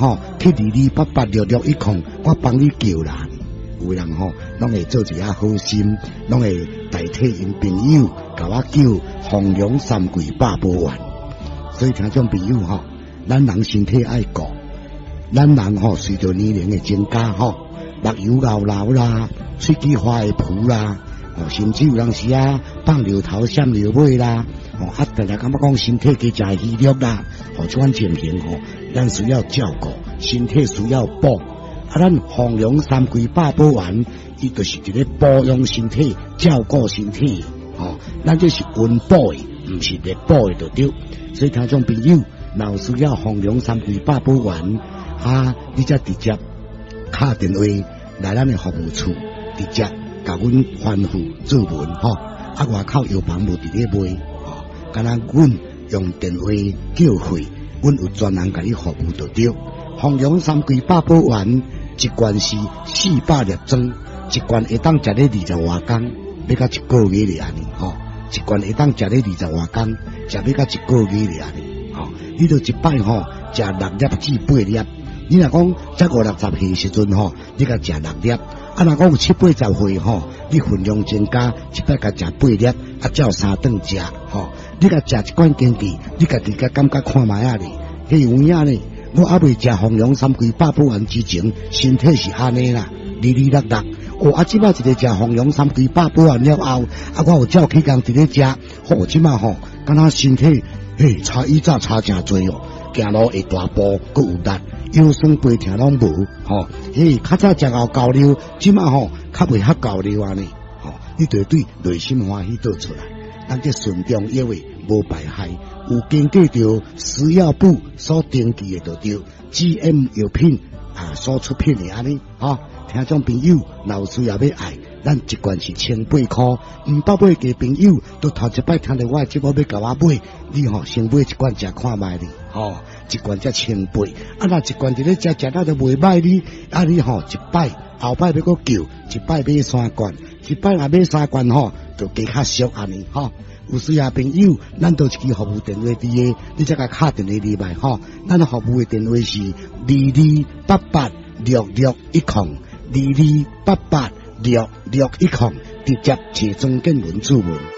吼去22886610，我帮你叫啦。有人吼，拢会做一下好心，拢会代替因朋友，甲我叫弘扬三跪百宝丸。所以听众朋友吼，咱人身体爱顾，咱人吼随着年龄的增加吼，目睭老老啦，喙齿花会浮啦，甚至有当时啊放尿头闪尿尾啦，大家感觉讲身体加食虚弱啦，这款情形吼，咱需要照顾，身体需要补。咱弘扬三跪百宝丸，伊就是一个保养身体、照顾身体，咱这是温补的，唔是热补的，就对。所以听众朋友，若需要弘扬三跪百宝丸，你则直接打电话来咱的服务处，直接甲阮吩咐做文外口药房无伫咧卖，敢若阮用电话叫费，阮有专人甲你服务就对。弘扬三跪百宝丸。一罐是400粒装，一罐会当食咧20外天，要到1个月咧安尼一罐会当食咧20外天，食要到1个月咧安尼你就一摆食6粒至8粒。你若讲才50-60岁时阵你甲食6粒，若讲有70-80岁你分量增加，一摆甲食8粒，照3顿食你甲食一罐经济，你家己甲感觉看卖啊咧，迄有影咧。我未食弘扬三跪百宝丸之前，身体是安尼啦，哩哩落落。即摆一个食弘扬三跪百宝丸了后，我有照起工伫咧食，即摆敢若身体差以前差诚多行路会大步，阁有力，腰酸背痛拢无较早食后高溜，即摆较袂遐高溜安尼你对内心欢喜倒出来，咱这顺中药的无败害。有经过着食药部所登记的就对 GM 药品所出品的安尼听众朋友若需要要爱，咱一罐是1800块，唔捌买嘅朋友都头一摆听到我节目要甲我买，你先买一罐食看卖哩一罐才1800，若一罐伫咧食那就袂歹哩，你一摆后摆要搁叫，一摆买3罐，一摆若买3罐就加较俗安尼有需要朋友，咱都一支服务电话伫个，你才甲敲电话入来咱服务的电话是22886610，22886610，直接找钟建文主文。